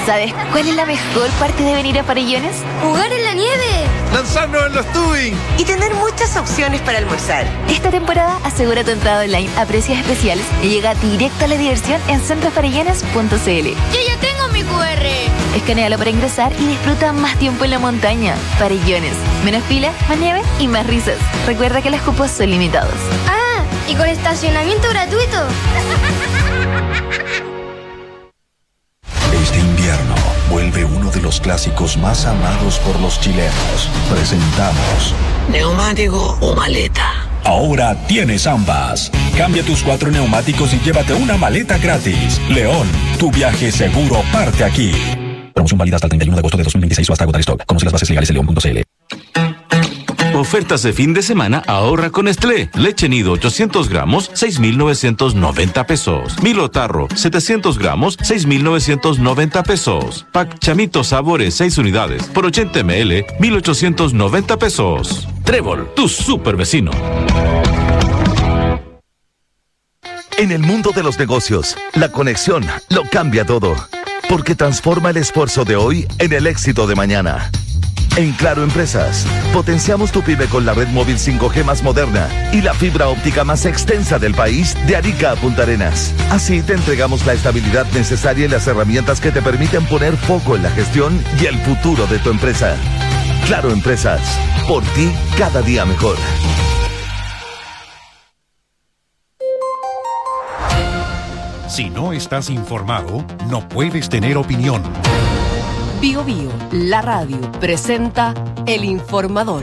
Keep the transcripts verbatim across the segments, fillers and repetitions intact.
¿Sabes cuál es la mejor parte de venir a Farellones? ¡Jugar en la nieve! ¡Lanzarnos en los tubing! Y tener muchas opciones para almorzar. Esta temporada asegura tu entrada online a precios especiales y llega directo a la diversión en centro farellones punto c l. ¡Yo ya tengo mi cu erre! Escanéalo para ingresar y disfruta más tiempo en la montaña. Farellones. Menos fila, más nieve y más risas. Recuerda que los cupos son limitados. ¡Ah! ¿Y con estacionamiento gratuito? Este invierno vuelve uno de los clásicos más amados por los chilenos. Presentamos ¿neumático o maleta? Ahora tienes ambas. Cambia tus cuatro neumáticos y llévate una maleta gratis. León, tu viaje seguro parte aquí. Promoción válida hasta el treinta y uno de agosto de dos mil veintiséis o hasta agotar stock. Conoce las bases legales en león punto c l. Ofertas de fin de semana, ahorra con Nestlé. Leche nido ochocientos gramos, seis mil novecientos noventa pesos. Milo Tarro, setecientos gramos, seis mil novecientos noventa pesos. Pack Chamito Sabores, seis unidades, por ochenta mililitros, mil ochocientos noventa pesos. Trébol, tu super vecino. En el mundo de los negocios, la conexión lo cambia todo, porque transforma el esfuerzo de hoy en el éxito de mañana. En Claro Empresas, potenciamos tu pyme con la red móvil cinco G más moderna y la fibra óptica más extensa del país, de Arica a Punta Arenas. Así te entregamos la estabilidad necesaria y las herramientas que te permiten poner foco en la gestión y el futuro de tu empresa. Claro Empresas, por ti cada día mejor. Si no estás informado, no puedes tener opinión. Bio Bio, la radio, presenta El Informador.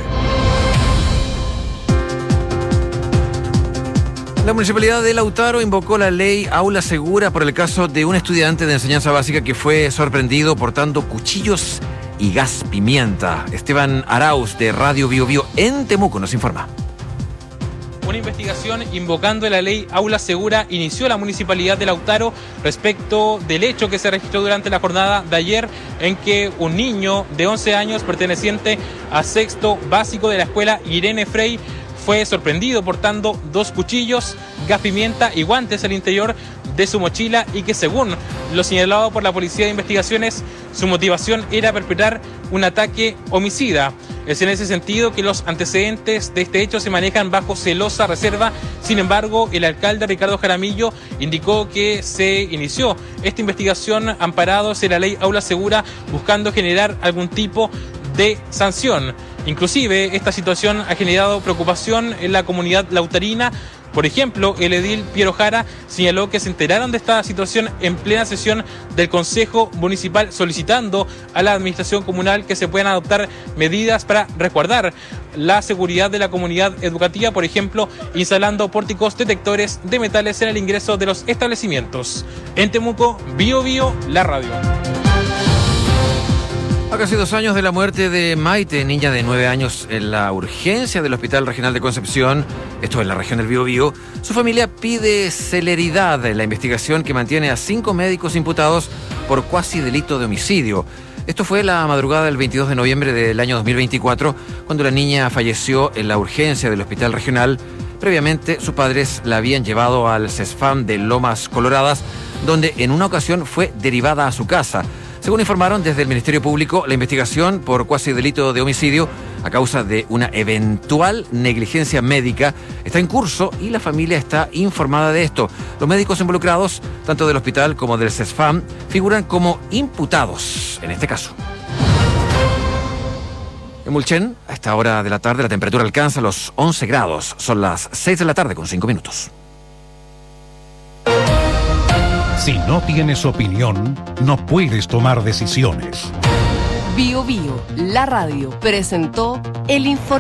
La Municipalidad de Lautaro invocó la ley Aula Segura por el caso de un estudiante de enseñanza básica que fue sorprendido portando cuchillos y gas pimienta. Esteban Arauz, de Radio Bio Bio en Temuco, nos informa. Una investigación invocando la ley Aula Segura inició la Municipalidad de Lautaro respecto del hecho que se registró durante la jornada de ayer, en que un niño de once años perteneciente a sexto básico de la escuela Irene Frey fue sorprendido portando dos cuchillos, gas pimienta y guantes al interior de su mochila, y que, según lo señalado por la Policía de Investigaciones, su motivación era perpetrar un ataque homicida. Es en ese sentido que los antecedentes de este hecho se manejan bajo celosa reserva. Sin embargo, el alcalde Ricardo Jaramillo indicó que se inició esta investigación amparados en la ley Aula Segura, buscando generar algún tipo de sanción. Inclusive, esta situación ha generado preocupación en la comunidad lautarina. Por ejemplo, el edil Piero Jara señaló que se enteraron de esta situación en plena sesión del Consejo Municipal, solicitando a la administración comunal que se puedan adoptar medidas para resguardar la seguridad de la comunidad educativa, por ejemplo, instalando pórticos detectores de metales en el ingreso de los establecimientos. En Temuco, Bio Bio, la radio. A casi dos años de la muerte de Maite, niña de nueve años, en la urgencia del Hospital Regional de Concepción, esto en la región del Biobío, su familia pide celeridad en la investigación que mantiene a cinco médicos imputados por cuasi delito de homicidio. Esto fue la madrugada del veintidós de noviembre del año dos mil veinticuatro, cuando la niña falleció en la urgencia del Hospital Regional. Previamente, sus padres la habían llevado al CESFAM de Lomas Coloradas, donde en una ocasión fue derivada a su casa. Según informaron desde el Ministerio Público, la investigación por cuasi delito de homicidio a causa de una eventual negligencia médica está en curso y la familia está informada de esto. Los médicos involucrados, tanto del hospital como del CESFAM, figuran como imputados en este caso. En Mulchen, a esta hora de la tarde, la temperatura alcanza los once grados. Son las seis de la tarde con cinco minutos. Si no tienes opinión, no puedes tomar decisiones. Bio Bio, la radio, presentó El Informador.